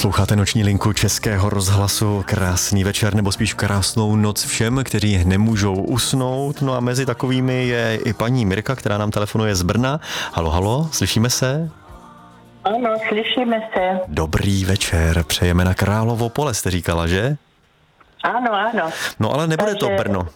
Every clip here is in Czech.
Posloucháte noční linku Českého rozhlasu. Krásný večer, nebo spíš krásnou noc všem, kteří nemůžou usnout. No a mezi takovými je i paní Mirka, která nám telefonuje z Brna. Halo, halo, slyšíme se? Ano, slyšíme se. Dobrý večer, přejeme na Královo Pole, jste říkala, že? Ano, ano. No ale nebude to Brno.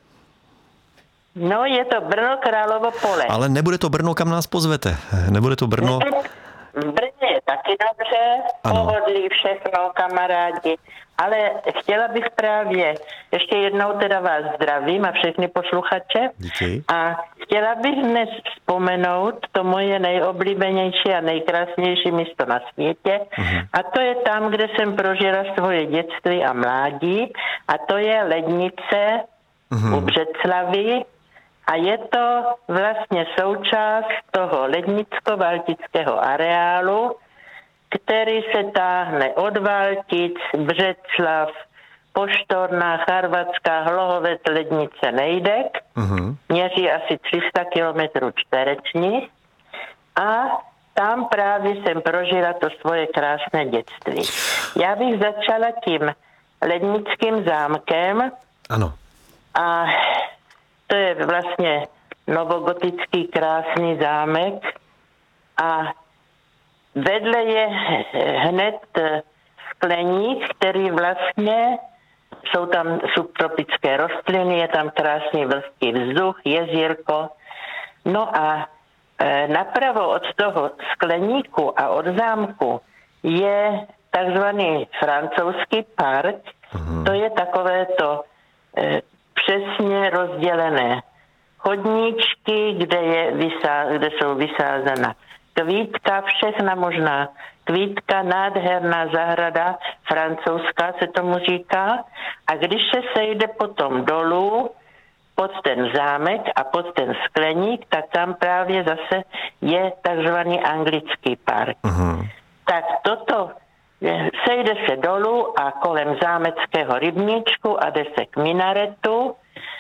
No, je to Brno, Královo Pole. Ale nebude to Brno, kam nás pozvete. Nebude to Brno. V Brně je taky dobře, pohodlí všechno, kamarádi. Ale chtěla bych právě, ještě jednou teda vás zdravím a všechny posluchače. Díky. A chtěla bych dnes vzpomenout to moje nejoblíbenější a nejkrásnější místo na světě. A to je tam, kde jsem prožila svoje dětství a mládí. A to je Lednice u Břeclavi. A je to vlastně součást toho lednicko-valtického areálu, který se táhne od Valtic, Břeclav, Poštorná, Charvatská, Hlohovec, Lednice, Nejdek. Měří asi 300 kilometrů čtverečních. A tam právě jsem prožila to svoje krásné dětství. Já bych začala tím Lednickým zámkem. Ano. A to je vlastně novogotický krásný zámek a vedle je hned skleník, který vlastně, jsou tam subtropické rostliny, je tam krásný vlhký vzduch, jezírko. No a napravo od toho skleníku a od zámku je takzvaný francouzský park. To je takové to přesně rozdělené chodníčky, kde jsou vysázena kvítka, všechna možná kvítka, nádherná zahrada, francouzská se tomu říká. A když se sejde potom dolů pod ten zámek a pod ten skleník, tak tam právě zase je takzvaný anglický park. Tak toto sejde se dolů a kolem zámeckého rybníčku a jde se k minaretu.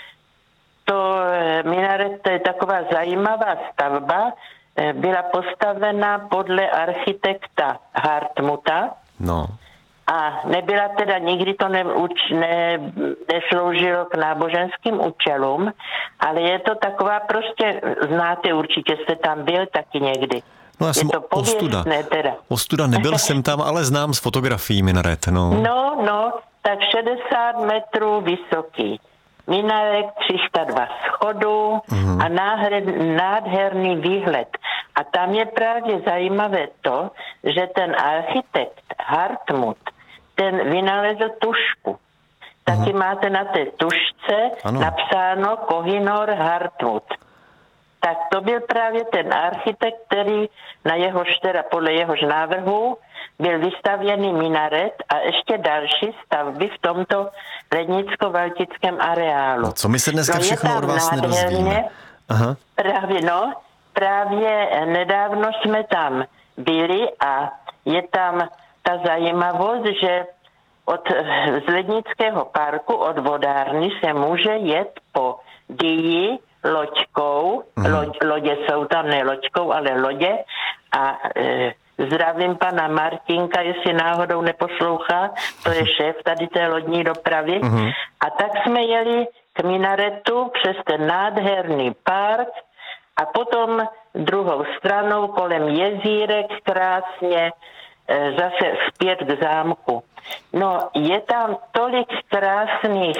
Minaret to je taková zajímavá stavba, byla postavena podle architekta Hartmuta. No. A nebyla teda, nikdy to nesloužilo k náboženským účelům, ale je to taková prostě, znáte, určitě jste tam byl taky někdy. No já jsem ostuda, nebyl jsem tam, ale znám z fotografií minaret, no. No, tak 60 metrů vysoký. Minaret 302 schodů a nádherný výhled. A tam je právě zajímavé to, že ten architekt Hartmut, ten vynalezl tužku. Taky máte na té tužce napsáno Kohinor Hartmut. Tak to byl právě ten architekt, který na jehož, teda podle jehož návrhu, byl vystavěný minaret a ještě další stavby v tomto lednicko-valtickém areálu. No, co my se dneska všechno od vás nedozvíme? Aha. Právě nedávno jsme tam byli a je tam ta zajímavost, že z Lednického parku od vodárny se může jet po Dyji loďkou, lodě jsou tam, ne loďkou, ale lodě a zdravím pana Martinka, jestli náhodou neposlouchá, to je šéf tady té lodní dopravy. A tak jsme jeli k minaretu přes ten nádherný park a potom druhou stranou kolem jezírek krásně zase zpět k zámku. No, je tam tolik krásných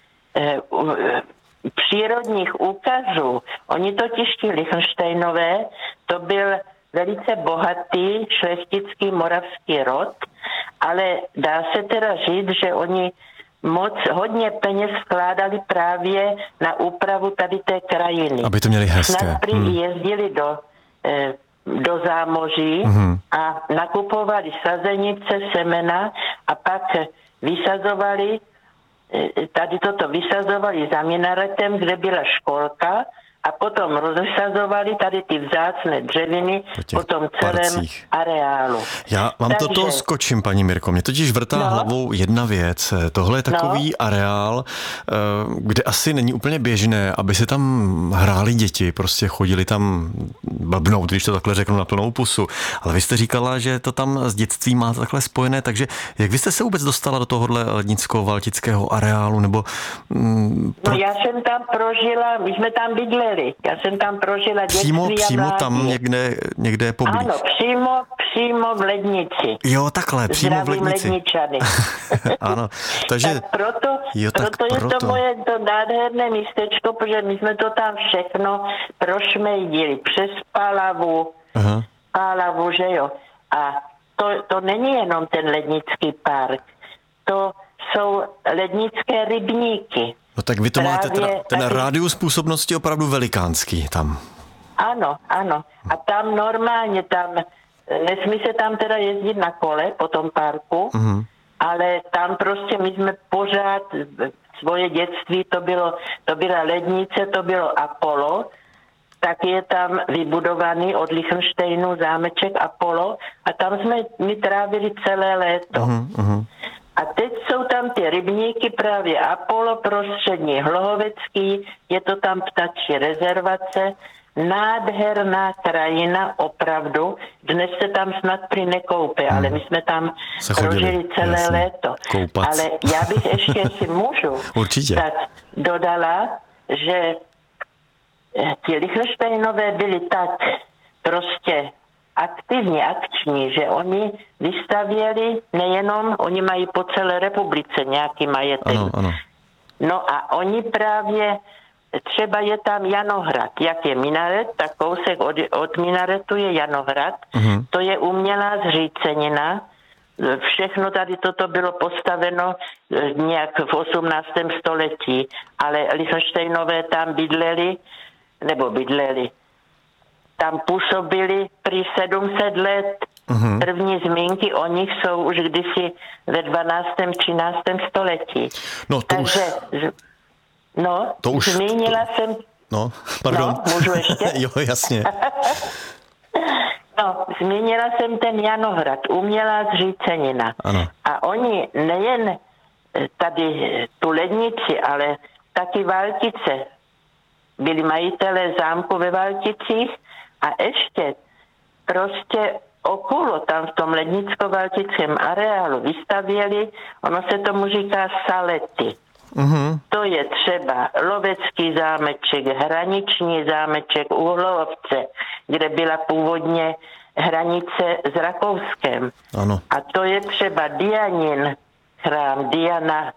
přírodních úkazů. Oni totiž ti Lichtenštejnové, to byl velice bohatý šlechtický moravský rod, ale dá se teda říct, že oni hodně peněz vkládali právě na úpravu tady té krajiny. Aby to měli hezké. Snad jezdili do zámoří a nakupovali sazenice, semena a pak vysazovali, tady toto vysazovali za minaretem, kde byla školka a potom rozsazovali tady ty vzácné dřeviny po tom celém parcích. areálu. Já vám do toho skočím, paní Mirko. Mě totiž vrtá hlavou jedna věc. Tohle je takový areál, kde asi není úplně běžné, aby se tam hráli děti, prostě chodili tam blbnout, když to takhle řeknu na plnou pusu. Ale vy jste říkala, že to tam s dětstvím máte takhle spojené, takže jak vy jste se vůbec dostala do tohohle lednicko-valtického areálu, nebo... No já jsem tam prožila, my jsme tam bydleli, já jsem tam prožila dětství Přímo a mládí. tam někde poblíž. Ano, přímo v Lednici. Jo, takhle, přímo v Lednici. Ledničany. Ano, takže... Tak proto je to moje nádherné místečko, protože my jsme to tam všechno prošmejdili přes Palavu, že jo. A to není jenom ten lednický park, to jsou lednické rybníky. No tak vy to máte ten rádius působnosti opravdu velikánský tam. Ano. A tam normálně, nesmí se tam teda jezdit na kole po tom parku, ale tam prostě my jsme pořád, svoje dětství, to byla Lednice, to bylo Apollo, tak je tam vybudovaný od Lichtensteinu zámeček Apollo a tam jsme my trávili celé léto. A teď jsou tam ty rybníky, právě Apollo, prostřední Hlohovecký, je to tam ptačí rezervace, nádherná krajina, opravdu. Dnes se tam snad prý nekoupe, ale my jsme tam prožili celé léto. Koupat. Ale já bych ještě, jestli můžu, určitě, tak dodala, že ti Lichtensteinové byli tak prostě akční, že oni vystavěli nejenom, oni mají po celé republice nějaký majetek. Ano. No a oni právě, třeba je tam Janohrad, jak je minaret, tak kousek od minaretu je Janohrad, to je umělá zřícenina, všechno tady toto bylo postaveno nějak v 18. století, ale Lichtensteinové tam bydleli, tam působili prý 700 let. První zmínky o nich jsou už kdysi ve 12. 13. století. No to takže, zmínila jsem... No, pardon. No, můžu ještě? Jo, jasně. No, zmínila jsem ten Janohrad, umělá zřícenina. Ano. A oni nejen tady tu Lednici, ale taky Valtice, byli majitelé zámku ve Valticích a ještě prostě okolo tam v tom lednicko-valtickém areálu vystavěli, ono se tomu říká salety. To je třeba Lovecký zámeček, hraniční zámeček u Hlohovce, kde byla původně hranice s Rakouskem. Ano. A to je třeba Dianin chrám, Diana,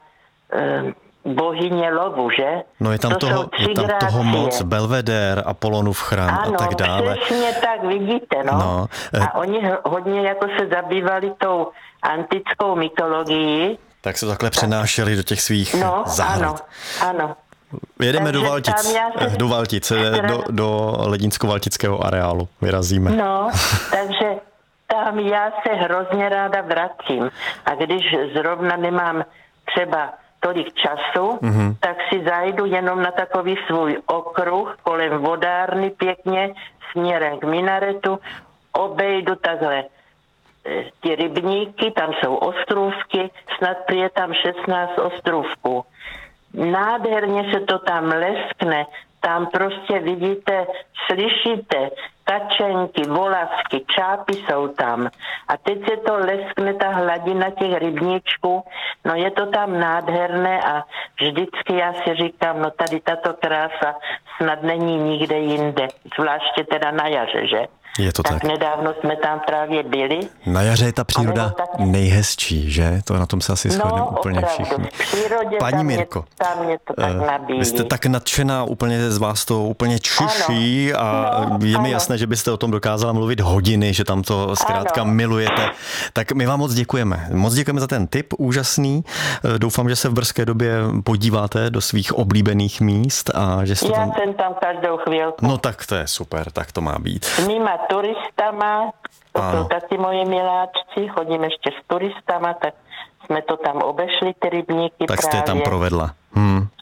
bohyně lovu, že? No je tam toho moc, Belvedere, Apollonův chrám a tak dále. Ano, přesně tak, vidíte, no. A oni hodně jako se zabývali tou antickou mytologií. Tak se takhle přenášeli do těch svých záhrad. Ano. Jedeme do Valtic, do lednicko-valtického areálu. Vyrazíme. No, takže tam já se hrozně ráda vracím. A když zrovna nemám třeba tolik času, tak si zajdu jenom na takový svůj okruh kolem vodárny pěkně směrem k minaretu, obejdu takhle ty rybníky, tam jsou ostrůvky, snad je tam 16 ostrůvků. Nádherně se to tam leskne, tam prostě vidíte, slyšíte tačenky, volavky, čápy jsou tam. A teď se to leskne, ta hladina těch rybníčků, no je to tam nádherné a vždycky já si říkám, no tady tato krása snad není nikde jinde, zvláště teda na jaře, že? Je to tak. Nedávno jsme tam právě byli. Na jaře je ta příroda nejhezčí, že? To na tom se asi shodneme úplně všichni. Paní Mirko, tam mě to tak nabíjí. Vy jste tak nadšená, úplně z vás to úplně čiší a je mi jasné, že byste o tom dokázala mluvit hodiny, že tam to zkrátka milujete. Tak my vám moc děkujeme. Moc děkujeme za ten tip, úžasný. Doufám, že se v brzké době podíváte do svých oblíbených míst a že jste Já jsem tam každou chvílku. No tak to je super, tak to má být. Turistama, to jsou taky moje miláčci, chodím ještě s turistama, tak jsme to tam obešli, ty rybníky. Tak jste je tam provedla.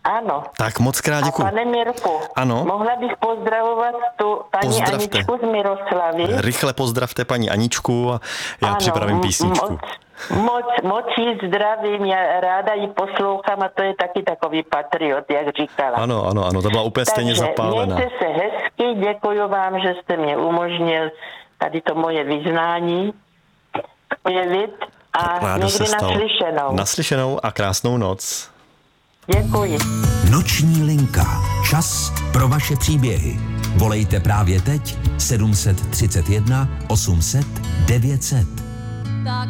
Ano. Tak moc krát děkuji. A pane Mirku, ano? Mohla bych pozdravovat tu paní Pozdravte. Aničku z Miroslavy. Rychle pozdravte paní Aničku a já ano, připravím písničku. Moc jí zdravím, já ráda ji poslouchám a to je taky takový patriot, jak říkala. Ano, to byla úplně stejně zapálená. Mějte se hezky, děkuji vám, že jste mě umožnil tady to moje vyznání projevit a Rádo někdy se stalo. naslyšenou. Naslyšenou a krásnou noc. Děkuji. Noční linka. Čas pro vaše příběhy. Volejte právě teď 731 800 900. Tak